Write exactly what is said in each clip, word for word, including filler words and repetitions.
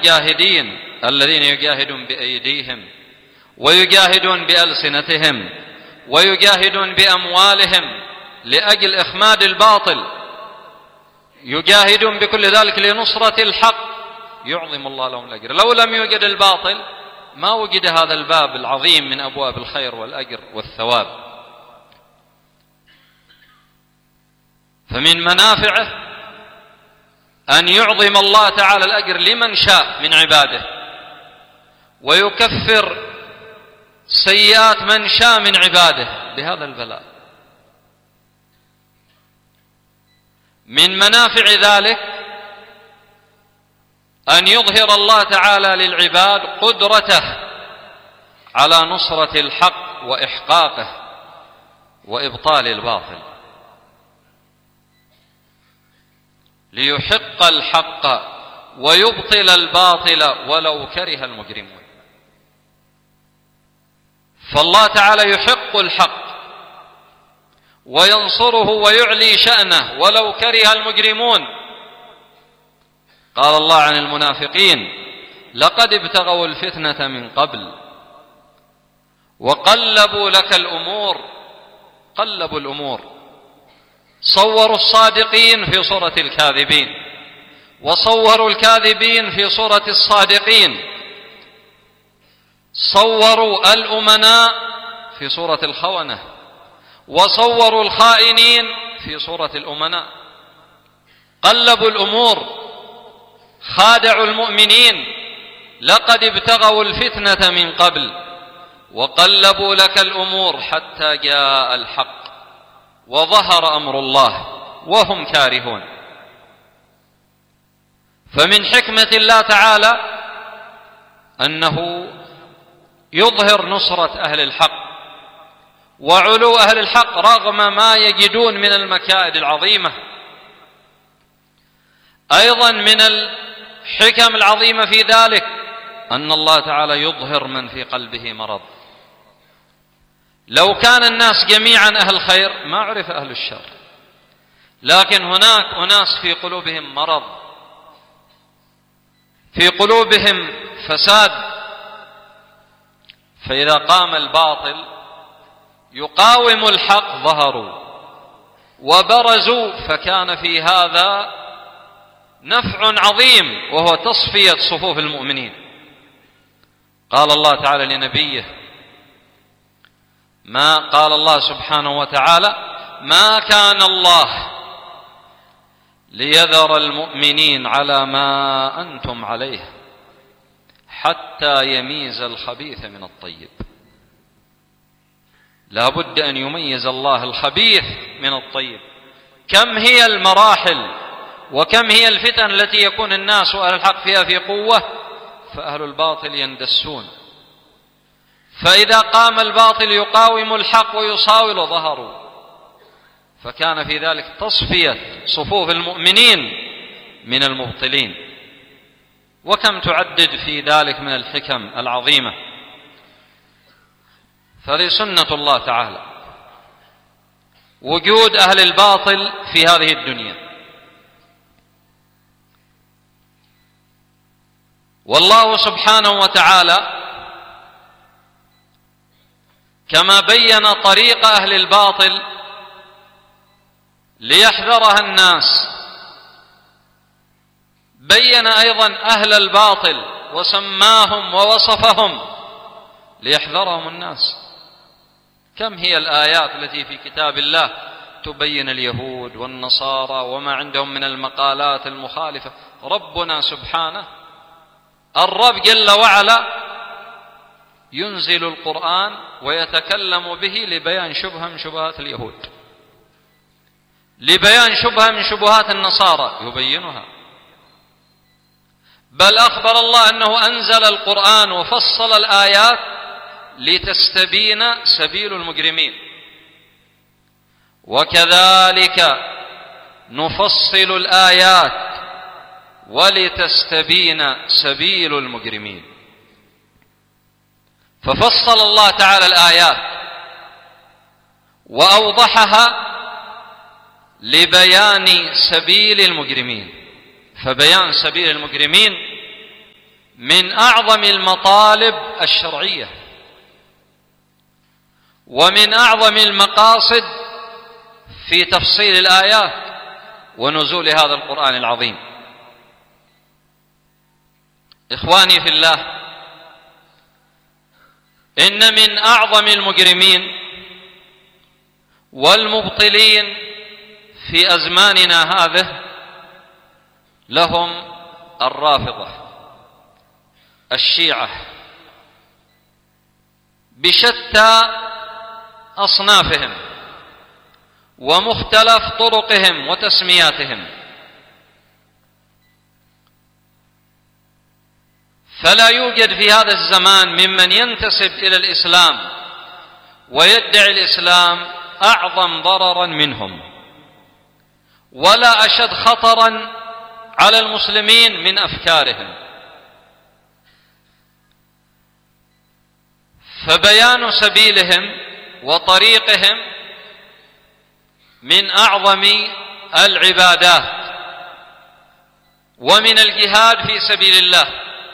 المجاهدين الذين يجاهدون بأيديهم ويجاهدون بألسنتهم ويجاهدون بأموالهم لأجل إخماد الباطل، يجاهدون بكل ذلك لنصرة الحق، يعظم الله لهم الأجر. لو لم يوجد الباطل ما وجد هذا الباب العظيم من أبواب الخير والأجر والثواب. فمن منافعه أن يعظم الله تعالى الأجر لمن شاء من عباده، ويكفر سيئات من شاء من عباده بهذا البلاء. من منافع ذلك أن يظهر الله تعالى للعباد قدرته على نصرة الحق وإحقاقه وإبطال الباطل، ليحق الحق ويبطل الباطل ولو كره المجرمون. فالله تعالى يحق الحق وينصره ويعلي شأنه ولو كره المجرمون. قال الله عن المنافقين: لقد ابتغوا الفتنة من قبل وقلبوا لك الأمور. قلبوا الأمور، صوروا الصادقين في صورة الكاذبين، وصوروا الكاذبين في صورة الصادقين، صوروا الأمناء في صورة الخونة، وصوروا الخائنين في صورة الأمناء. قلبوا الأمور، خادعوا المؤمنين. لقد ابتغوا الفتنة من قبل وقلبوا لك الأمور حتى جاء الحق وظهر أمر الله وهم كارهون. فمن حكمة الله تعالى أنه يظهر نصرة أهل الحق وعلو أهل الحق رغم ما يجدون من المكائد العظيمة. أيضا من الحكم العظيمة في ذلك أن الله تعالى يظهر من في قلبه مرض. لو كان الناس جميعا أهل خير ما عرف أهل الشر، لكن هناك أناس في قلوبهم مرض، في قلوبهم فساد، فإذا قام الباطل يقاوم الحق ظهروا وبرزوا، فكان في هذا نفع عظيم وهو تصفية صفوف المؤمنين. قال الله تعالى لنبيه: ما قال الله سبحانه وتعالى: ما كان الله ليذر المؤمنين على ما أنتم عليه حتى يميز الخبيث من الطيب. لا بد أن يميز الله الخبيث من الطيب. كم هي المراحل وكم هي الفتن التي يكون الناس وأهل الحق فيها في قوة، فأهل الباطل يندسون. فإذا قام الباطل يقاوم الحق ويصاول ظهروا، فكان في ذلك تصفية صفوف المؤمنين من المبطلين. وكم تعدد في ذلك من الحكم العظيمة. فهذه سنة الله تعالى، وجود أهل الباطل في هذه الدنيا. والله سبحانه وتعالى كما بين طريق أهل الباطل ليحذرها الناس، بين أيضا أهل الباطل وسماهم ووصفهم ليحذرهم الناس. كم هي الآيات التي في كتاب الله تبين اليهود والنصارى وما عندهم من المقالات المخالفة. ربنا سبحانه الرب جل وعلا ينزل القرآن ويتكلم به لبيان شبهة من شبهات اليهود، لبيان شبهة من شبهات النصارى يبينها. بل أخبر الله أنه أنزل القرآن وفصل الآيات لتستبين سبيل المجرمين. وكذلك نفصل الآيات ولتستبين سبيل المجرمين. ففصل الله تعالى الآيات وأوضحها لبيان سبيل المجرمين. فبيان سبيل المجرمين من أعظم المطالب الشرعية ومن أعظم المقاصد في تفصيل الآيات ونزول هذا القرآن العظيم. إخواني في الله، إن من أعظم المجرمين والمبطلين في أزماننا هذه لهم الرافضة الشيعة بشتى أصنافهم ومختلف طرقهم وتسمياتهم، فلا يوجد في هذا الزمان ممن ينتسب إلى الإسلام ويدعي الإسلام أعظم ضررا منهم، ولا أشد خطرا على المسلمين من أفكارهم. فبيان سبيلهم وطريقهم من أعظم العبادات ومن الجهاد في سبيل الله.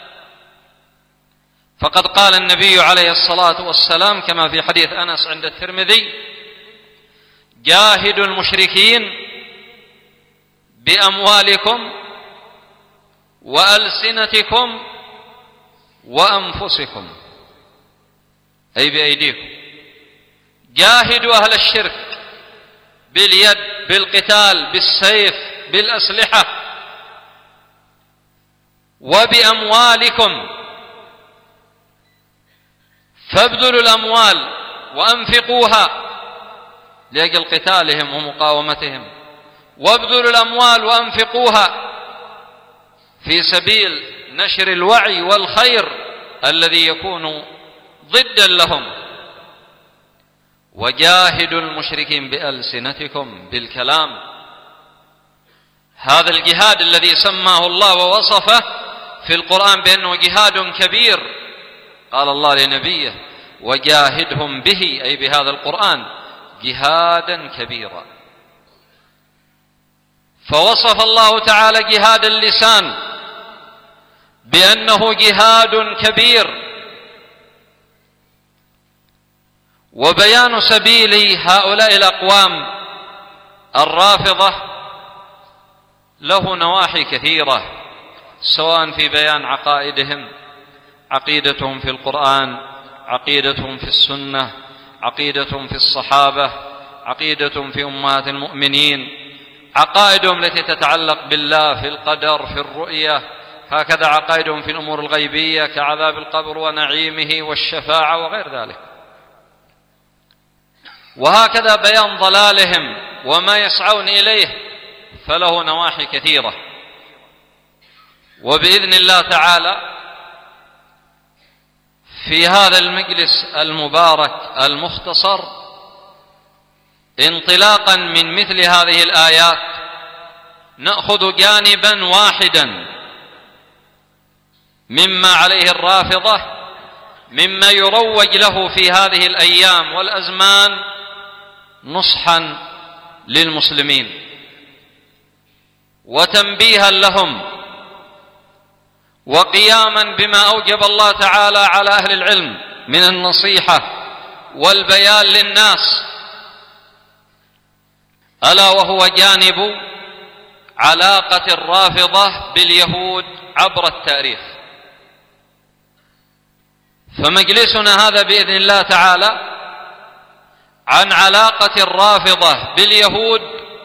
فقد قال النبي عليه الصلاة والسلام كما في حديث أنس عند الترمذي: جاهدوا المشركين بأموالكم وألسنتكم وأنفسكم، أي بأيديكم. جاهدوا أهل الشرك باليد، بالقتال، بالسيف، بالأسلحة، وبأموالكم، فابذلوا الأموال وأنفقوها لأجل قتالهم ومقاومتهم، وابذلوا الأموال وأنفقوها في سبيل نشر الوعي والخير الذي يكون ضدا لهم. وجاهدوا المشركين بألسنتكم، بالكلام. هذا الجهاد الذي سماه الله ووصفه في القرآن بأنه جهاد كبير، قال الله لنبيه: وجاهدهم به، أي بهذا القرآن، جهادا كبيرا. فوصف الله تعالى جهاد اللسان بأنه جهاد كبير. وبيان سبيل هؤلاء الأقوام الرافضة له نواحي كثيرة، سواء في بيان عقائدهم، عقيدتهم في القرآن، عقيدتهم في السنة، عقيدتهم في الصحابة، عقيدتهم في أمهات المؤمنين، عقائدهم التي تتعلق بالله في القدر، في الرؤية، هكذا عقائدهم في الأمور الغيبية كعذاب القبر ونعيمه والشفاعة وغير ذلك. وهكذا بيان ضلالهم وما يسعون إليه، فله نواحي كثيرة. وبإذن الله تعالى في هذا المجلس المبارك المختصر، انطلاقا من مثل هذه الآيات، نأخذ جانبا واحدا مما عليه الرافضة، مما يروج له في هذه الأيام والأزمان نصحا للمسلمين وتنبيها لهم وقياما بما أوجب الله تعالى على أهل العلم من النصيحة والبيان للناس، ألا وهو جانب علاقة الرافضة باليهود عبر التاريخ. فمجلسنا هذا بإذن الله تعالى عن علاقة الرافضة باليهود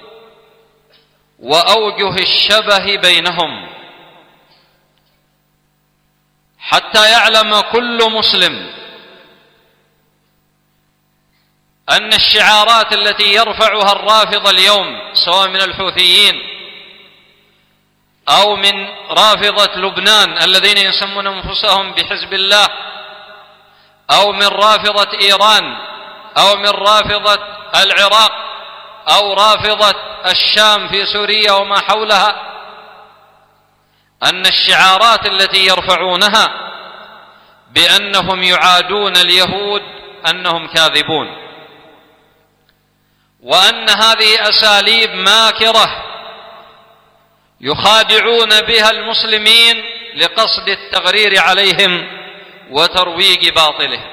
وأوجه الشبه بينهم، حتى يعلم كل مسلم أن الشعارات التي يرفعها الرافضة اليوم، سواء من الحوثيين أو من رافضة لبنان الذين يسمون أنفسهم بحزب الله، أو من رافضة إيران، أو من رافضة العراق، أو رافضة الشام في سوريا وما حولها، أن الشعارات التي يرفعونها بأنهم يعادون اليهود أنهم كاذبون، وأن هذه أساليب ماكرة يخادعون بها المسلمين لقصد التغرير عليهم وترويج باطلهم.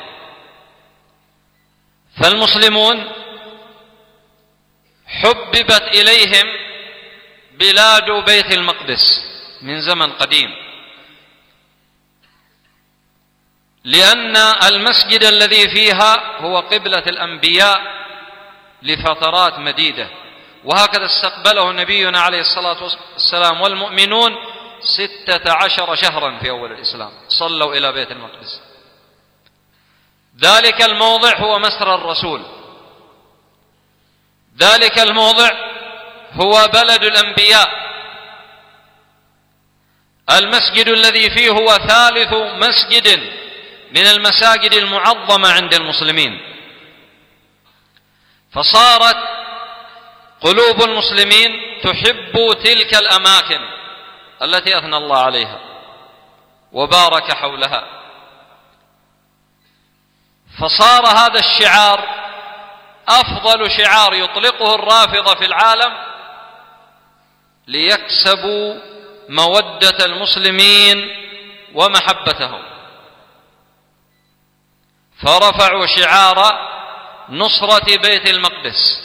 فالمسلمون حببت إليهم بلاد بيت المقدس من زمن قديم، لأن المسجد الذي فيها هو قبلة الأنبياء لفترات مديدة، وهكذا استقبله نبينا عليه الصلاة والسلام والمؤمنون ستة عشر شهرا في أول الإسلام صلوا إلى بيت المقدس. ذلك الموضع هو مسرى الرسول، ذلك الموضع هو بلد الأنبياء، المسجد الذي فيه هو ثالث مسجد من المساجد المعظمة عند المسلمين. فصارت قلوب المسلمين تحب تلك الأماكن التي أثنى الله عليها وبارك حولها، فصار هذا الشعار أفضل شعار يطلقه الرافضة في العالم ليكسبوا مودة المسلمين ومحبتهم، فرفعوا شعار نصرة بيت المقدس،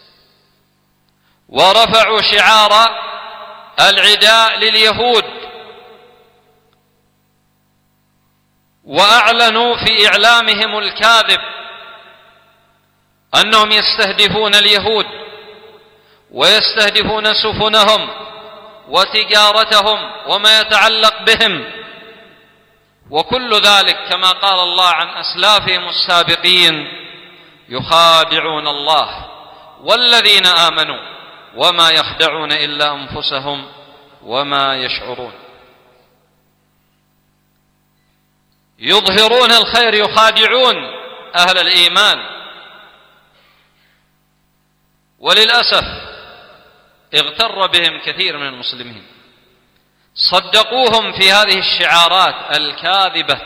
ورفعوا شعار العداء لليهود، وأعلنوا في إعلامهم الكاذب أنهم يستهدفون اليهود ويستهدفون سفنهم وتجارتهم وما يتعلق بهم، وكل ذلك كما قال الله عن أسلافهم السابقين يخادعون الله والذين آمنوا وما يخدعون إلا أنفسهم وما يشعرون. يظهرون الخير يخادعون أهل الإيمان، وللأسف اغتر بهم كثير من المسلمين، صدقوهم في هذه الشعارات الكاذبة.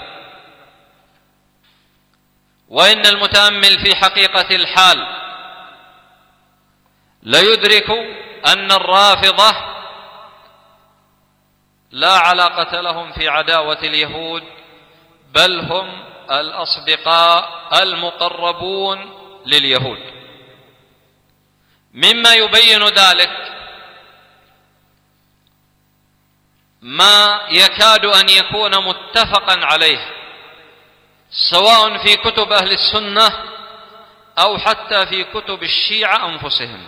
وإن المتأمل في حقيقة الحال ليدرك أن الرافضة لا علاقة لهم في عداوة اليهود، بل هم الأصدقاء المقربون لليهود. مما يبين ذلك ما يكاد أن يكون متفقا عليه سواء في كتب أهل السنة أو حتى في كتب الشيعة أنفسهم.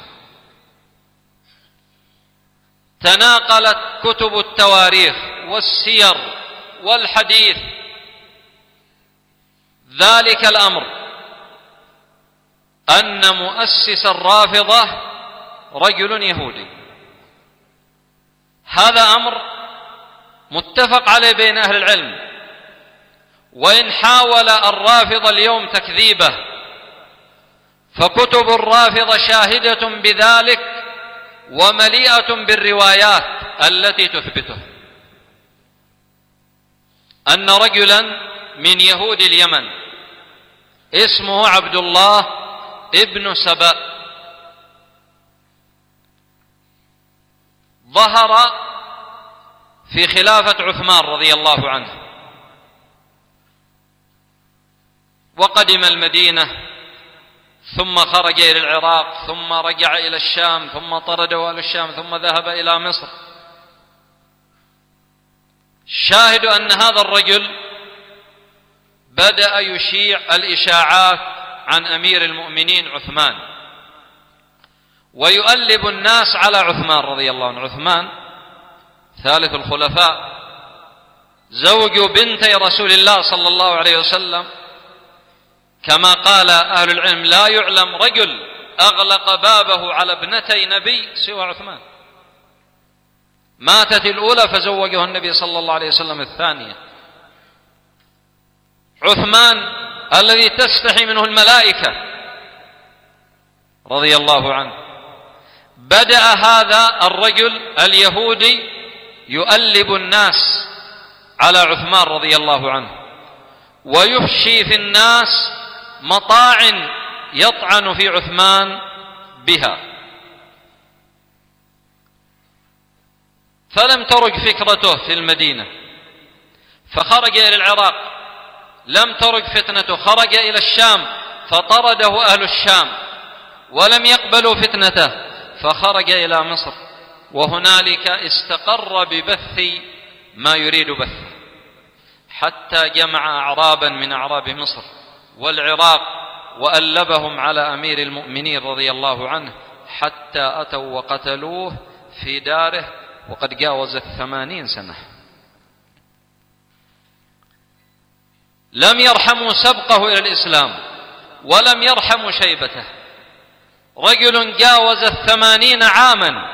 تناقلت كتب التواريخ والسير والحديث ذلك الأمر أن مؤسس الرافضة رجل يهودي. هذا أمر متفق عليه بين أهل العلم، وإن حاول الرافضة اليوم تكذيبه فكتب الرافضة شاهدة بذلك ومليئة بالروايات التي تثبته. أن رجلا من يهود اليمن اسمه عبد الله ابن سبأ ظهر في خلافة عثمان رضي الله عنه، وقدم المدينة ثم خرج إلى العراق ثم رجع إلى الشام ثم طرده أهل الشام ثم ذهب إلى مصر. شاهد أن هذا الرجل بدأ يشيع الإشاعات عن أمير المؤمنين عثمان ويؤلب الناس على عثمان رضي الله عنه. عثمان ثالث الخلفاء، زوج بنتي رسول الله صلى الله عليه وسلم، كما قال أهل العلم لا يعلم رجل أغلق بابه على ابنتي نبي سوى عثمان. ماتت الأولى فزوجه النبي صلى الله عليه وسلم الثانية. عثمان الذي تستحي منه الملائكة رضي الله عنه، بدأ هذا الرجل اليهودي يؤلب الناس على عثمان رضي الله عنه ويفشي في الناس مطاعن يطعن في عثمان بها. فلم ترج فكرته في المدينة فخرج إلى العراق، لم ترك فتنته، خرج إلى الشام فطرده أهل الشام ولم يقبلوا فتنته، فخرج إلى مصر، وهنالك استقر ببث ما يريد بثه، حتى جمع أعرابا من أعراب مصر والعراق وألبهم على أمير المؤمنين رضي الله عنه، حتى أتوا وقتلوه في داره وقد جاوز الثمانين سنة. لم يرحموا سبقه إلى الإسلام ولم يرحموا شيبته، رجل جاوز الثمانين عاما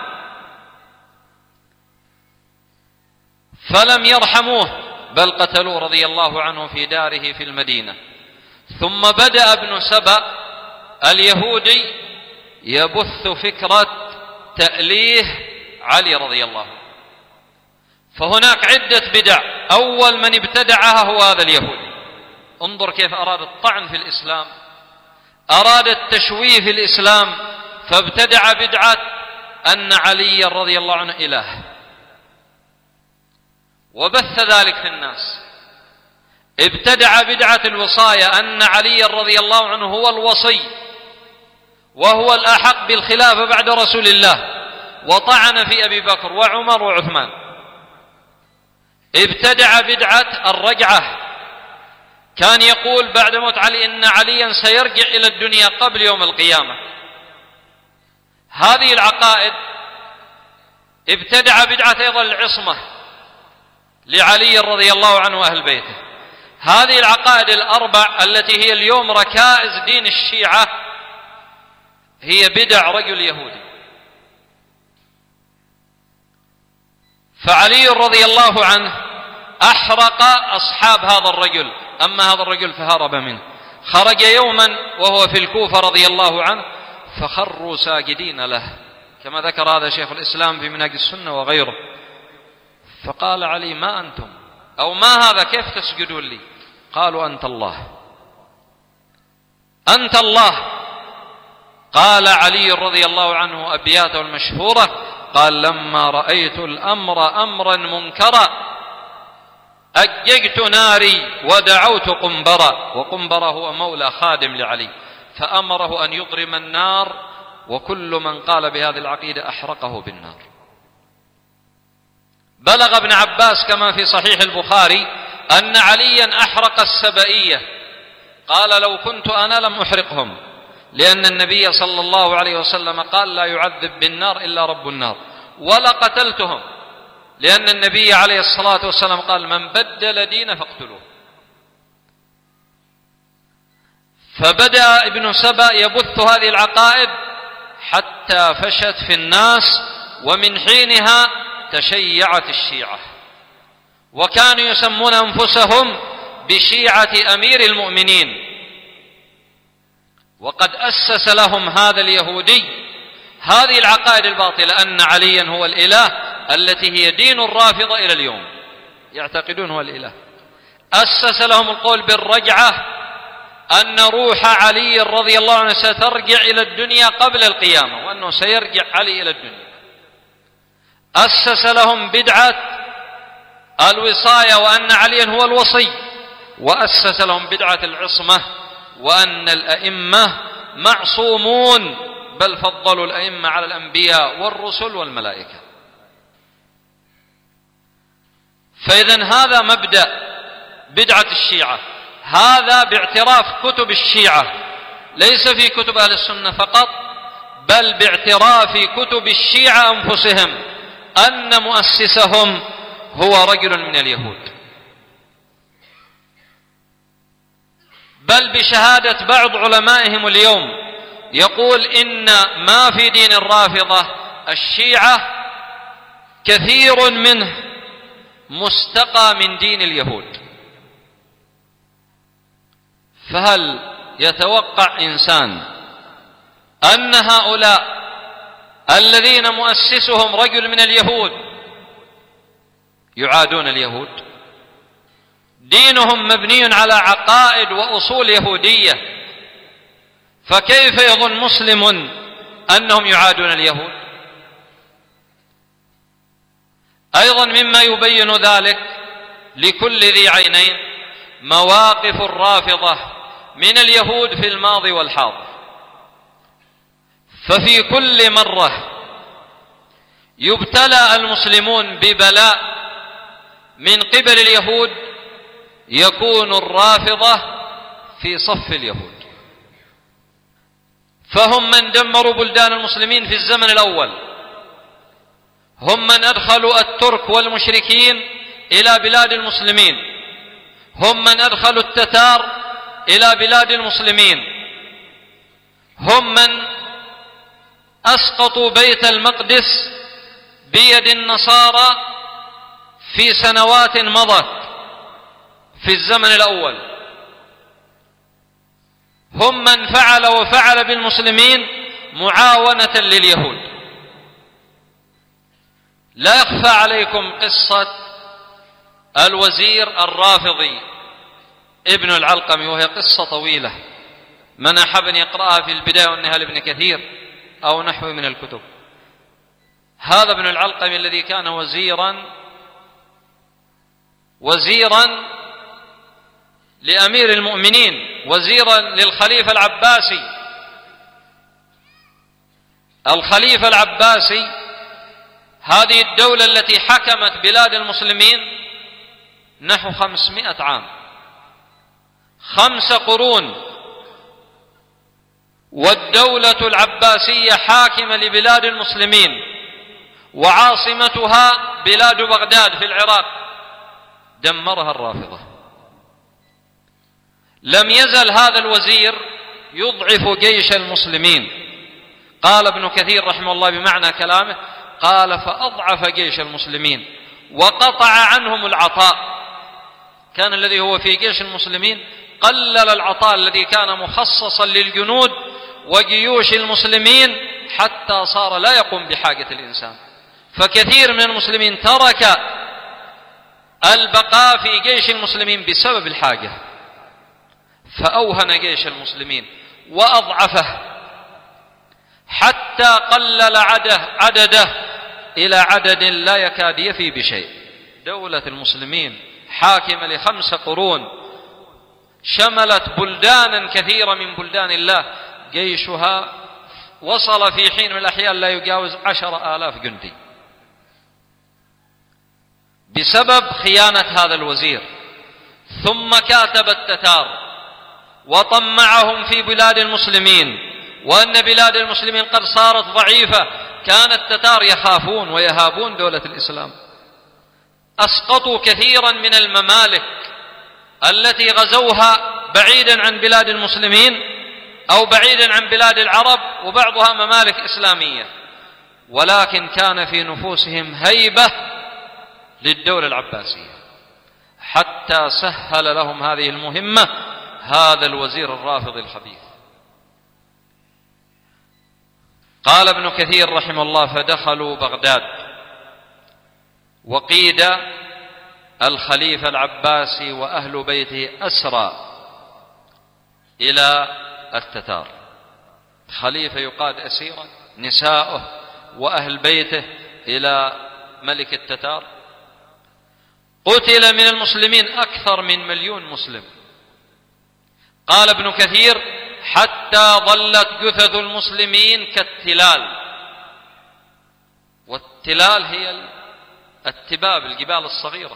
فلم يرحموه، بل قتلوه رضي الله عنه في داره في المدينة. ثم بدأ ابن سبأ اليهودي يبث فكرة تأليه علي رضي الله عنه، فهناك عدة بدع، أول من ابتدعها هو هذا اليهودي. انظر كيف أراد الطعن في الإسلام، أراد التشويه في الإسلام، فابتدع بدعة أن علي رضي الله عنه إله، وبث ذلك في الناس. ابتدع بدعة الوصاية، أن علي رضي الله عنه هو الوصي وهو الأحق بالخلافة بعد رسول الله، وطعن في أبي بكر وعمر وعثمان. ابتدع بدعة الرجعة، كان يقول بعد موت علي إن عليا سيرجع إلى الدنيا قبل يوم القيامة. هذه العقائد. ابتدع بدعة أيضا العصمة لعلي رضي الله عنه وأهل بيته. هذه العقائد الأربع التي هي اليوم ركائز دين الشيعة هي بدع رجل يهودي. فعلي رضي الله عنه أحرق أصحاب هذا الرجل، أما هذا الرجل فهرب منه. خرج يوما وهو في الكوفة رضي الله عنه فخروا ساجدين له، كما ذكر هذا شيخ الإسلام في منهج السنة وغيره. فقال علي: ما أنتم أو ما هذا، كيف تسجدون لي؟ قالوا: أنت الله، أنت الله. قال علي رضي الله عنه أبياته المشهورة، قال: لما رأيت الأمر أمرا منكرا أججت ناري ودعوت قنبرا. وقنبرا هو مولى خادم لعلي، فأمره أن يضرم النار، وكل من قال بهذه العقيدة أحرقه بالنار. بلغ ابن عباس كما في صحيح البخاري أن عليا أحرق السبئية، قال: لو كنت أنا لم أحرقهم، لأن النبي صلى الله عليه وسلم قال: لا يعذب بالنار إلا رب النار. ولا قتلتهم، لأن النبي عليه الصلاة والسلام قال: من بدل دين فاقتلوه. فبدأ ابن سبأ يبث هذه العقائد حتى فشت في الناس، ومن حينها تشيعت الشيعة، وكانوا يسمون أنفسهم بشيعة أمير المؤمنين. وقد أسس لهم هذا اليهودي هذه العقائد الباطلة، أن عليا هو الإله، التي هي دين الرافضة إلى اليوم، يعتقدون هو الإله. أسس لهم القول بالرجعة، أن روح علي رضي الله عنه سترجع إلى الدنيا قبل القيامة، وأنه سيرجع علي إلى الدنيا. أسس لهم بدعة الوصاية، وأن عليا هو الوصي. وأسس لهم بدعة العصمة، وأن الأئمة معصومون، بل فضلوا الأئمة على الأنبياء والرسل والملائكة. فإذن هذا مبدأ بدعة الشيعة، هذا باعتراف كتب الشيعة، ليس في كتب أهل السنة فقط، بل باعتراف كتب الشيعة أنفسهم أن مؤسسهم هو رجل من اليهود، بل بشهادة بعض علمائهم اليوم يقول إن ما في دين الرافضة الشيعة كثير منه مستقى من دين اليهود. فهل يتوقع إنسان أن هؤلاء الذين مؤسسهم رجل من اليهود يعادون اليهود؟ دينهم مبني على عقائد وأصول يهودية، فكيف يظن مسلم أنهم يعادون اليهود؟ أيضا مما يبين ذلك لكل ذي عينين مواقف الرافضة من اليهود في الماضي والحاضر. ففي كل مرة يبتلى المسلمون ببلاء من قبل اليهود يكون الرافضة في صف اليهود، فهم من دمروا بلدان المسلمين في الزمن الأول، هم من أدخلوا الترك والمشركين إلى بلاد المسلمين، هم من أدخلوا التتار إلى بلاد المسلمين، هم من أسقطوا بيت المقدس بيد النصارى في سنوات مضت في الزمن الأول، هم من فعل وفعل بالمسلمين معاونة لليهود. لا يخفى عليكم قصة الوزير الرافضي ابن العلقمي، وهي قصة طويلة، من أحب أن يقرأها في البداية والنهاية لابن كثير أو نحو من الكتب. هذا ابن العلقمي الذي كان وزيرا وزيرا لأمير المؤمنين، وزيرا للخليفة العباسي. الخليفة العباسي هذه الدولة التي حكمت بلاد المسلمين نحو خمسمائة عام، خمس قرون، والدولة العباسية حاكمة لبلاد المسلمين، وعاصمتها بلاد بغداد في العراق، دمرها الرافضة. لم يزل هذا الوزير يضعف جيش المسلمين. قال ابن كثير رحمه الله بمعنى كلامه، قال فأضعف جيش المسلمين وقطع عنهم العطاء. كان الذي هو في جيش المسلمين قلل العطاء الذي كان مخصصا للجنود وجيوش المسلمين حتى صار لا يقوم بحاجة الإنسان. فكثير من المسلمين ترك البقاء في جيش المسلمين بسبب الحاجة، فأوهن جيش المسلمين وأضعفه حتى قلل عدده, عدده إلى عدد لا يكاد يفي بشيء. دولة المسلمين حاكمة لخمس قرون، شملت بلدانا كثيرة من بلدان الله، جيشها وصل في حين من الأحيان لا يجاوز عشر آلاف جندي بسبب خيانة هذا الوزير. ثم كاتب التتار وطمعهم في بلاد المسلمين، وأن بلاد المسلمين قد صارت ضعيفة. كان التتار يخافون ويهابون دولة الإسلام، أسقطوا كثيرا من الممالك التي غزوها بعيدا عن بلاد المسلمين أو بعيدا عن بلاد العرب، وبعضها ممالك إسلامية، ولكن كان في نفوسهم هيبة للدولة العباسية، حتى سهل لهم هذه المهمة هذا الوزير الرافضي الخبيث. قال ابن كثير رحمه الله: فدخلوا بغداد وقيد الخليفة العباسي وأهل بيته أسرى إلى التتار. خليفة يقاد أسيرا، نساؤه وأهل بيته إلى ملك التتار. قتل من المسلمين أكثر من مليون مسلم. قال ابن كثير: حتى ظلت جثث المسلمين كالتلال. والتلال هي التباب، الجبال الصغيرة.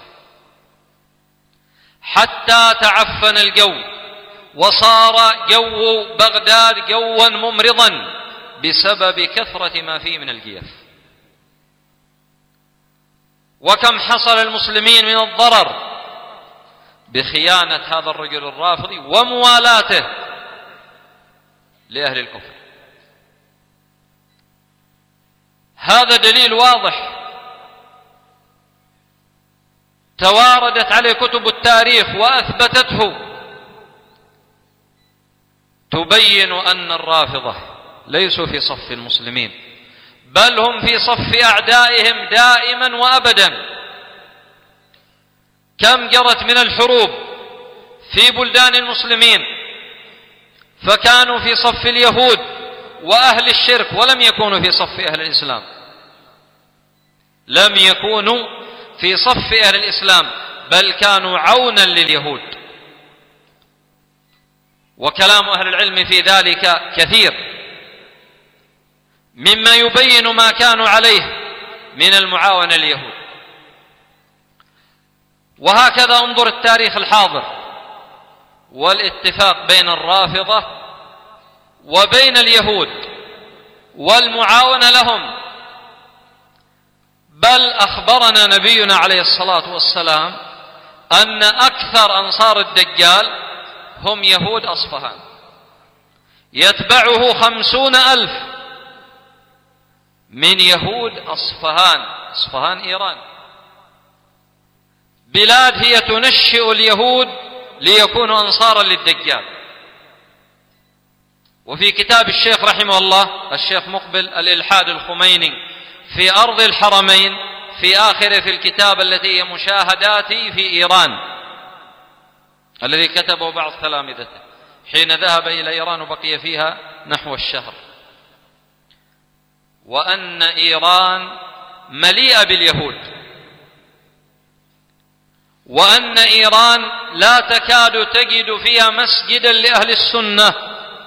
حتى تعفن الجو وصار جو بغداد جوا ممرضا بسبب كثرة ما فيه من الجيف. وكم حصل المسلمين من الضرر بخيانة هذا الرجل الرافضي وموالاته لأهل الكفر. هذا دليل واضح تواردت عليه كتب التاريخ وأثبتته، تبين أن الرافضة ليسوا في صف المسلمين، بل هم في صف أعدائهم دائما وأبدا. كم جرت من الحروب في بلدان المسلمين فكانوا في صف اليهود وأهل الشرك، ولم يكونوا في صف أهل الإسلام. لم يكونوا في صف أهل الإسلام، بل كانوا عونا لليهود. وكلام أهل العلم في ذلك كثير، مما يبين ما كانوا عليه من المعاونة لليهود. وهكذا انظر التاريخ الحاضر والاتفاق بين الرافضة وبين اليهود والمعاونة لهم. بل أخبرنا نبينا عليه الصلاة والسلام أن أكثر أنصار الدجال هم يهود أصفهان، يتبعه خمسون ألف من يهود أصفهان. أصفهان إيران، بلاد هي تنشئ اليهود ليكونوا أنصارا للدجال. وفي كتاب الشيخ رحمه الله الشيخ مقبل الإلحاد الخميني في أرض الحرمين، في آخر في الكتاب التي هي مشاهداتي في إيران، الذي كتبه بعض تلامذته حين ذهب إلى إيران وبقي فيها نحو الشهر، وأن إيران مليئة باليهود، وأن إيران لا تكاد تجد فيها مسجدا لأهل السنة،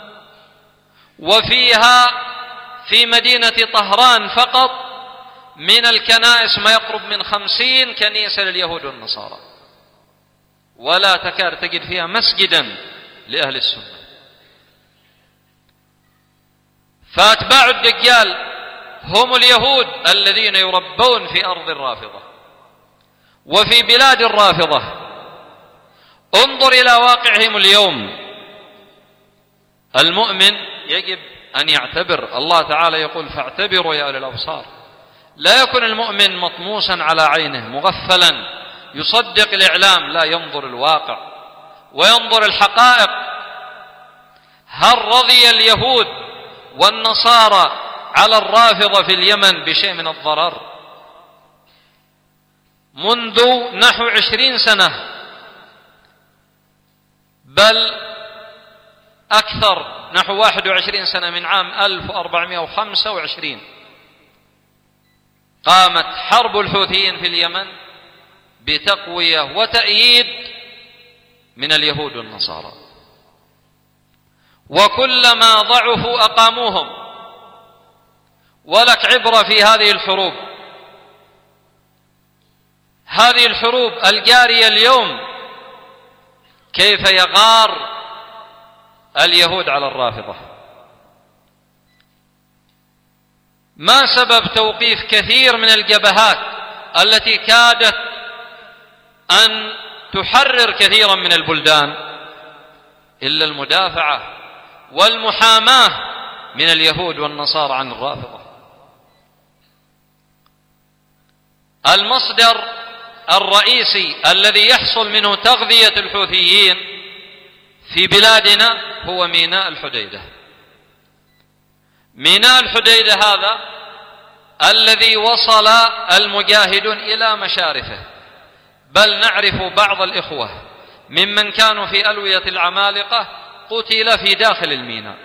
وفيها في مدينة طهران فقط من الكنائس ما يقرب من خمسين كنيسة لليهود والنصارى، ولا تكاد تجد فيها مسجدا لأهل السنة. فأتباع الدجال هم اليهود الذين يربون في أرض الرافضة وفي بلاد الرافضة. انظر إلى واقعهم اليوم. المؤمن يجب أن يعتبر، الله تعالى يقول فاعتبروا يا أولي الأبصار. لا يكون المؤمن مطموسا على عينه مغفلا يصدق الإعلام، لا، ينظر الواقع وينظر الحقائق. هل رضي اليهود والنصارى على الرافضة في اليمن بشيء من الضرر؟ منذ نحو عشرين سنة بل أكثر، نحو واحد وعشرين سنة، من عام ألف وأربعمائة وخمسة وعشرين قامت حرب الحوثيين في اليمن بتقوية وتأييد من اليهود والنصارى، وكلما ضعفوا أقاموهم. ولك عبرة في هذه الحروب، هذه الحروب الجارية اليوم، كيف يغار اليهود على الرافضة. ما سبب توقيف كثير من الجبهات التي كادت أن تحرر كثيرا من البلدان إلا المدافعة والمحاماة من اليهود والنصارى عن الرافضة. المصدر الرئيسي الذي يحصل منه تغذية الحوثيين في بلادنا هو ميناء الحديدة. ميناء الحديدة هذا الذي وصل المجاهدون إلى مشارفه، بل نعرف بعض الإخوة ممن كانوا في ألوية العمالقة قتل في داخل الميناء،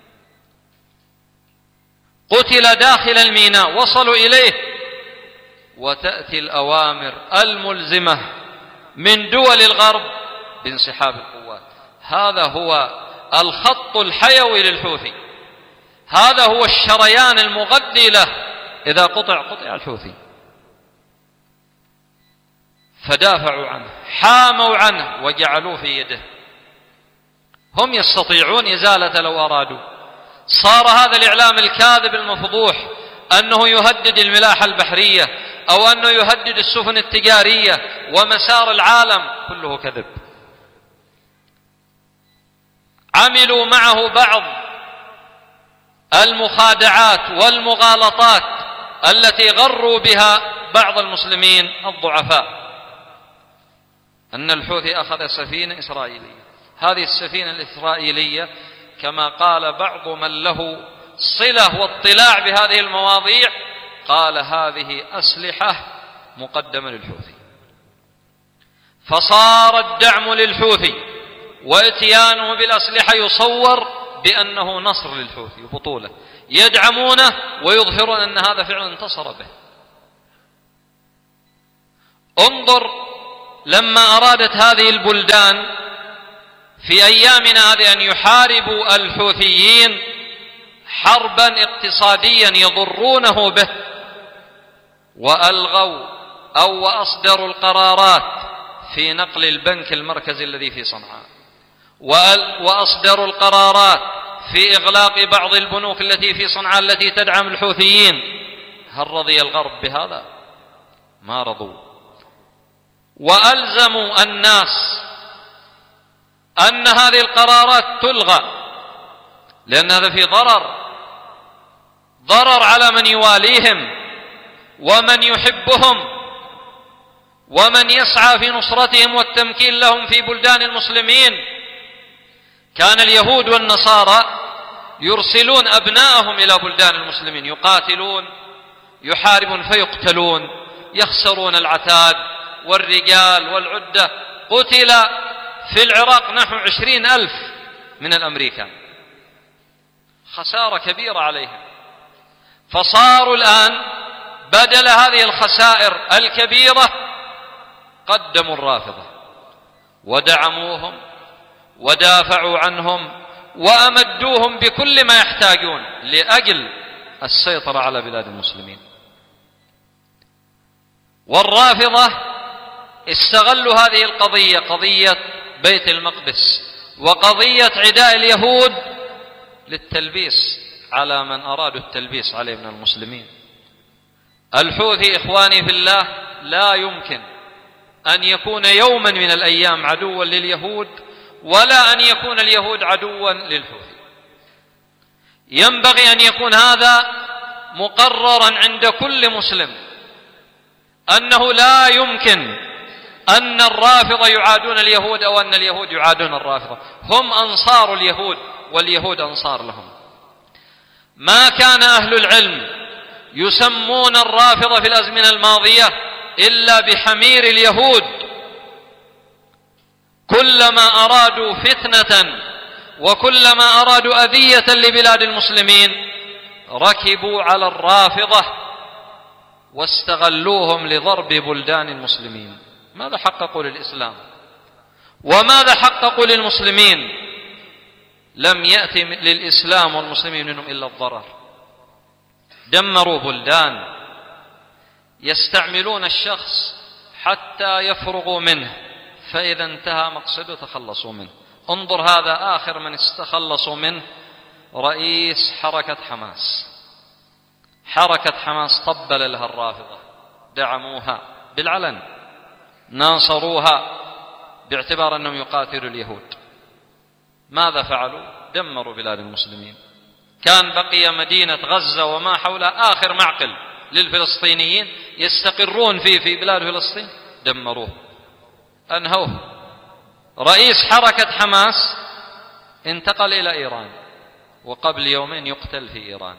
قتل داخل الميناء، وصلوا إليه. وتأتي الأوامر الملزمة من دول الغرب بانسحاب القوات. هذا هو الخط الحيوي للحوثي، هذا هو الشريان المغذي له. إذا قطع قطع الحوثي. فدافعوا عنه، حاموا عنه، وجعلوه في يده. هم يستطيعون إزالته لو أرادوا. صار هذا الإعلام الكاذب المفضوح أنه يهدد الملاحة البحرية أو أنه يهدد السفن التجارية ومسار العالم، كله كذب. عملوا معه بعض المخادعات والمغالطات التي غروا بها بعض المسلمين الضعفاء. أن الحوثي أخذ سفينة إسرائيلية، هذه السفينة الإسرائيلية كما قال بعض من له صلة واطلاع بهذه المواضيع، قال هذه أسلحة مقدمة للحوثي. فصار الدعم للحوثي واتيانه بالأسلحة يصور بأنه نصر للحوثي وبطولة، يدعمونه ويظهرون أن هذا فعلا انتصر به. انظر لما أرادت هذه البلدان في أيامنا هذه أن يحاربوا الحوثيين حربا اقتصاديا يضرونه به، وألغوا أو أصدروا القرارات في نقل البنك المركزي الذي في صنعاء، وأصدروا القرارات في إغلاق بعض البنوك التي في صنعاء التي تدعم الحوثيين. هل رضي الغرب بهذا؟ ما رضوا. وألزموا الناس أن هذه القرارات تلغى، لأن هذا في ضرر ضرر على من يواليهم ومن يحبهم ومن يسعى في نصرتهم والتمكين لهم في بلدان المسلمين. كان اليهود والنصارى يرسلون أبناءهم إلى بلدان المسلمين يقاتلون يحاربون فيقتلون، يخسرون العتاد والرجال والعدة. قتل في العراق نحو عشرين ألف من الأمريكان، خسارة كبيرة عليهم. فصاروا الآن بدل هذه الخسائر الكبيرة قدموا الرافضة ودعموهم ودافعوا عنهم وأمدوهم بكل ما يحتاجون لأجل السيطرة على بلاد المسلمين. والرافضة استغلوا هذه القضية، قضية بيت المقدس وقضية عداء اليهود، للتلبيس على من أرادوا التلبيس عليه من المسلمين. الحوثي إخواني في الله لا يمكن أن يكون يوما من الأيام عدوا لليهود، ولا أن يكون اليهود عدوا للحوثي. ينبغي أن يكون هذا مقررا عند كل مسلم، أنه لا يمكن أن الرافضة يعادون اليهود أو أن اليهود يعادون الرافضة. هم أنصار اليهود واليهود أنصار لهم. ما كان أهل العلم يسمون الرافضة في الأزمنة الماضية إلا بحمير اليهود. كلما أرادوا فتنة وكلما أرادوا أذية لبلاد المسلمين ركبوا على الرافضة واستغلوهم لضرب بلدان المسلمين. ماذا حققوا للإسلام وماذا حققوا للمسلمين؟ لم يأتي للإسلام والمسلمين منهم إلا الضرر. دمروا بلدان، يستعملون الشخص حتى يفرغوا منه، فإذا انتهى مقصده تخلصوا منه. انظر هذا آخر من استخلصوا منه رئيس حركة حماس. حركة حماس طبل لها الرافضة، دعموها بالعلن، ناصروها باعتبار أنهم يقاتلوا اليهود. ماذا فعلوا؟ دمروا بلاد المسلمين. كان بقي مدينة غزة وما حولها آخر معقل للفلسطينيين يستقرون فيه في بلاد فلسطين، دمروه، أنهوه. رئيس حركة حماس انتقل إلى إيران، وقبل يومين يقتل في إيران.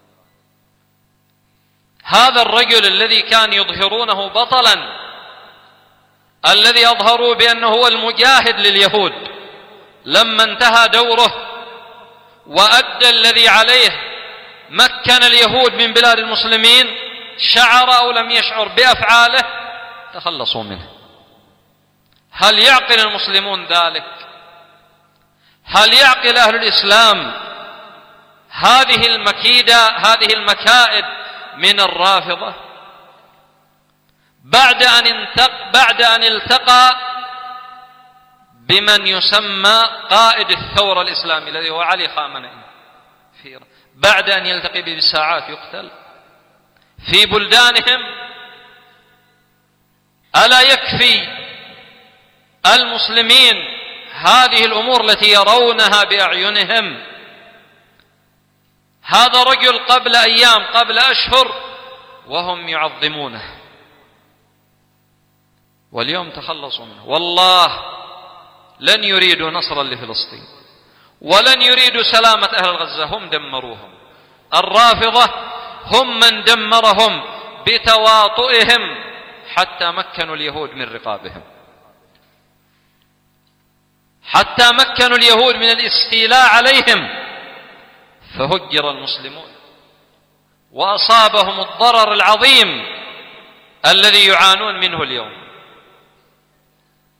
هذا الرجل الذي كان يظهرونه بطلا، الذي أظهروا بأنه هو المجاهد لليهود، لما انتهى دوره وأدى الذي عليه مكن اليهود من بلاد المسلمين، شعر أو لم يشعر بأفعاله تخلصوا منه. هل يعقل المسلمون ذلك؟ هل يعقل أهل الإسلام هذه المكيدة، هذه المكائد من الرافضة؟ بعد أن انتق بعد أن التقى بمن يسمى قائد الثورة الإسلامية الذي هو علي خامنئي، بعد أن يلتقي به بساعات يقتل في بلدانهم. ألا يكفي المسلمين هذه الأمور التي يرونها بأعينهم؟ هذا رجل قبل أيام قبل أشهر وهم يعظمونه، واليوم تخلصوا منه. والله لن يريدوا نصرا لفلسطين ولن يريدوا سلامة أهل غزة، هم دمروهم. الرافضة هم من دمرهم بتواطئهم حتى مكنوا اليهود من رقابهم، حتى مكنوا اليهود من الاستيلاء عليهم، فهجر المسلمون وأصابهم الضرر العظيم الذي يعانون منه اليوم.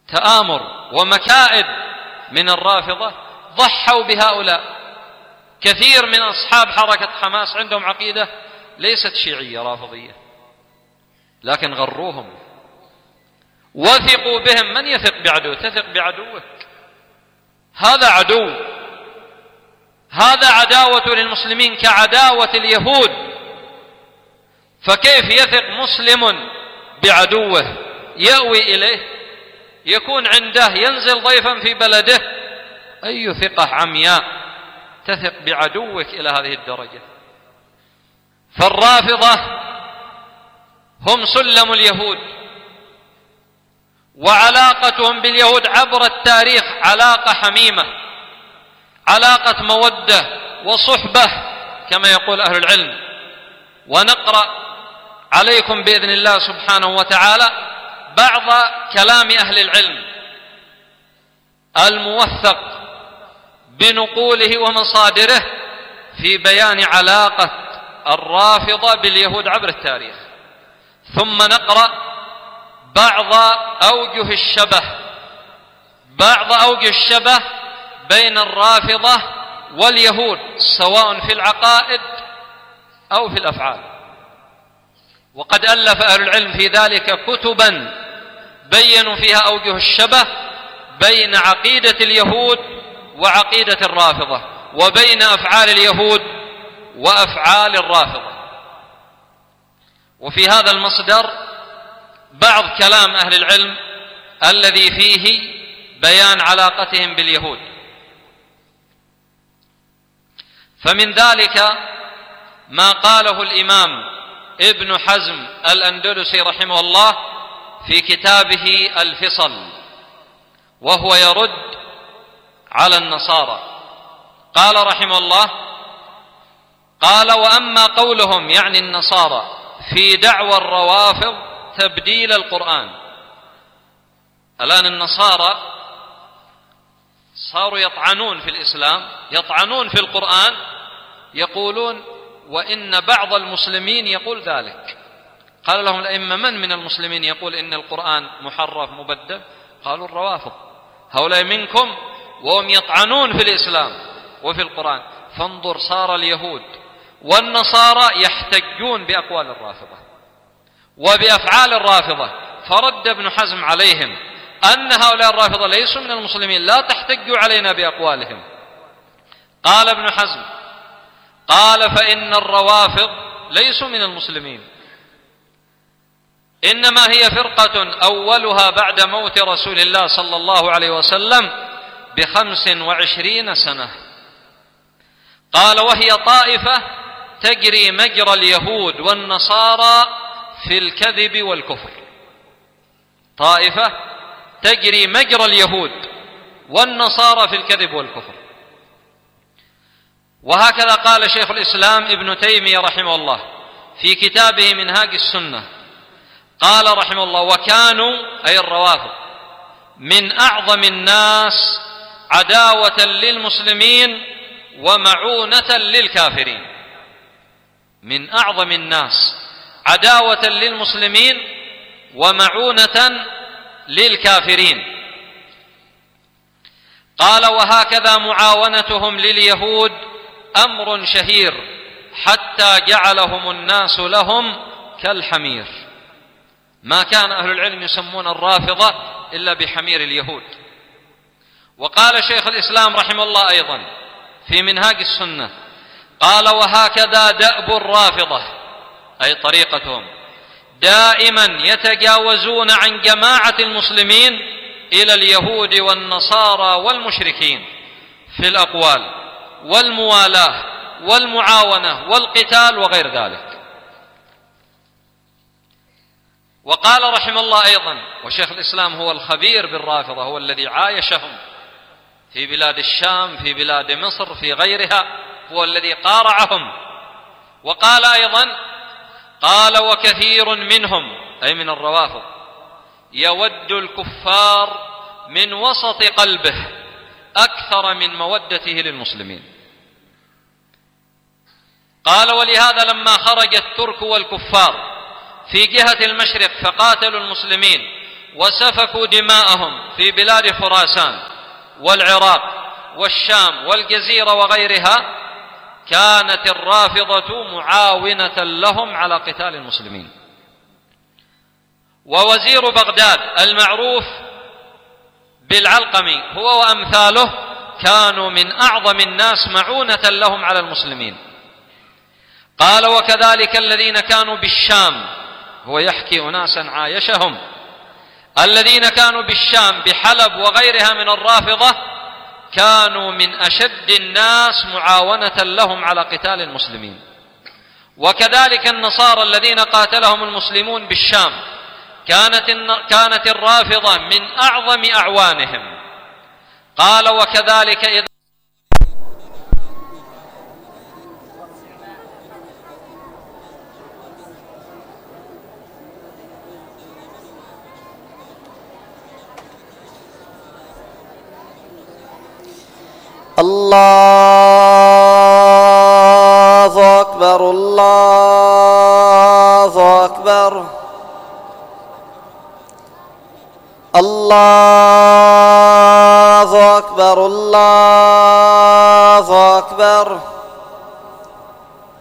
تآمر ومكائد من الرافضة ضحوا بهؤلاء. كثير من أصحاب حركة حماس عندهم عقيدة ليست شيعية رافضية، لكن غروهم. وثقوا بهم. من يثق بعدو؟ تثق بعدوك. هذا عدو، هذا عداوة للمسلمين كعداوة اليهود. فكيف يثق مسلم بعدوه يأوي إليه، يكون عنده، ينزل ضيفا في بلده؟ أي ثقة عمياء تثق بعدوك إلى هذه الدرجة. فالرافضة هم سلم اليهود، وعلاقتهم باليهود عبر التاريخ علاقة حميمة، علاقة مودة وصحبة كما يقول أهل العلم. ونقرأ عليكم بإذن الله سبحانه وتعالى بعض كلام أهل العلم الموثق بنقوله ومصادره في بيان علاقة الرافضة باليهود عبر التاريخ، ثم نقرأ بعض أوجه الشبه بعض أوجه الشبه بين الرافضة واليهود سواء في العقائد أو في الأفعال. وقد ألف أهل العلم في ذلك كتبا بينوا فيها أوجه الشبه بين عقيدة اليهود وعقيدة الرافضة، وبين أفعال اليهود وأفعال الرافضة. وفي هذا المصدر بعض كلام أهل العلم الذي فيه بيان علاقتهم باليهود. فمن ذلك ما قاله الإمام ابن حزم الأندلسي رحمه الله في كتابه الفصل، وهو يرد على النصارى. قال رحمه الله: قال: وأما قولهم، يعني النصارى، في دعوى الروافض تبديل القرآن. الآن النصارى صاروا يطعنون في الإسلام، يطعنون في القرآن، يقولون وإن بعض المسلمين يقول ذلك. قال لهم الأئمة: من من المسلمين يقول إن القرآن محرف مبدل؟ قالوا: الروافض. هؤلاء منكم وهم يطعنون في الإسلام وفي القرآن. فانظر، صار اليهود والنصارى يحتجون بأقوال الرافضة وبأفعال الرافضة. فرد ابن حزم عليهم أن هؤلاء الرافضة ليسوا من المسلمين، لا تحتجوا علينا بأقوالهم. قال ابن حزم: قال: فإن الروافض ليسوا من المسلمين، إنما هي فرقة أولها بعد موت رسول الله صلى الله عليه وسلم بخمس وعشرين سنة. قال: وهي طائفة تجري مجرى اليهود والنصارى في الكذب والكفر. طائفة تجري مجرى اليهود والنصارى في الكذب والكفر. وهكذا قال شيخ الإسلام ابن تيمية رحمه الله في كتابه منهاج السنة، قال رحمه الله: وكانوا، أي الروافض، من أعظم الناس عداوة للمسلمين ومعونة للكافرين. من أعظم الناس عداوة للمسلمين ومعونة للكافرين. قال: وهكذا معاونتهم لليهود أمر شهير حتى جعلهم الناس لهم كالحمير. ما كان أهل العلم يسمون الرافضة إلا بحمير اليهود. وقال شيخ الإسلام رحمه الله أيضا في منهاج السنة، قال: وهكذا دأب الرافضة، أي طريقتهم، دائما يتجاوزون عن جماعة المسلمين إلى اليهود والنصارى والمشركين في الأقوال والموالاة والمعاونة والقتال وغير ذلك. وقال رحمه الله أيضا، وشيخ الإسلام هو الخبير بالرافضة، هو الذي عايشهم في بلاد الشام، في بلاد مصر، في غيرها، هو الذي قارعهم. وقال أيضا: قال: وكثير منهم، أي من الروافض، يود الكفار من وسط قلبه أكثر من مودته للمسلمين. قال: ولهذا لما خرج الترك والكفار في جهة المشرق فقاتلوا المسلمين وسفكوا دماءهم في بلاد خراسان والعراق والشام والجزيرة وغيرها، كانت الرافضة معاونة لهم على قتال المسلمين. ووزير بغداد المعروف بالعلقمي هو وأمثاله كانوا من أعظم الناس معونة لهم على المسلمين. قال: وكذلك الذين كانوا بالشام، هو يحكي أناسا عايشهم، الذين كانوا بالشام بحلب وغيرها من الرافضة كانوا من أشد الناس معاونة لهم على قتال المسلمين. وكذلك النصارى الذين قاتلهم المسلمون بالشام كانت كانت الرافضة من أعظم أعوانهم. قال: وكذلك إذا الله أكبر الله أكبر الله أكبر الله أكبر.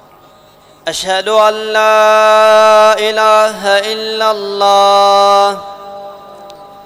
أشهد أن لا إله إلا الله